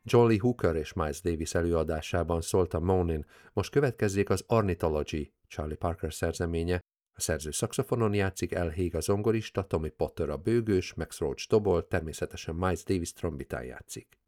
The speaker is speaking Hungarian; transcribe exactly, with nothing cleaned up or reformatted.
John Lee Hooker és Miles Davis előadásában szólt a Moanin, most következzék az Ornithology, Charlie Parker szerzeménye. A szerző szaxofonon játszik, Al Haig a zongorista, Tommy Potter a bőgős, Max Roach dobol, természetesen Miles Davis trombitán játszik.